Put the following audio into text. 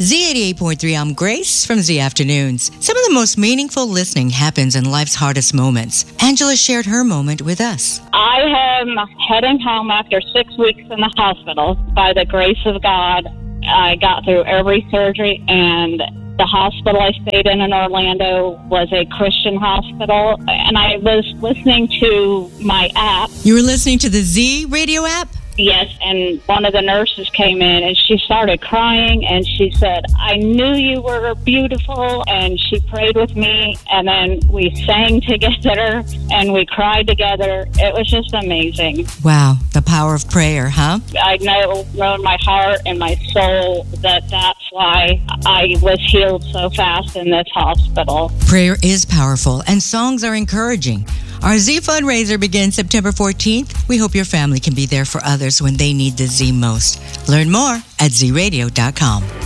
Z88.3, I'm Grace from Z Afternoons. Some of the most meaningful listening happens in life's hardest moments. Angela shared her moment with us. I am heading home after 6 weeks in the hospital. By the grace of God, I got through every surgery, and the hospital I stayed in Orlando was a Christian hospital, and I was listening to my app. You were listening to the Z radio app? Yes, and one of the nurses came in and she started crying and she said, I knew you were beautiful, and she prayed with me, and then we sang together and we cried together. It was just amazing. Wow, the power of prayer, huh? I know in my heart and my soul that that's why I was healed so fast in this hospital. Prayer is powerful and songs are encouraging. Our Z fundraiser begins September 14th. We hope your family can be there for others when they need the Z most. Learn more at zradio.com.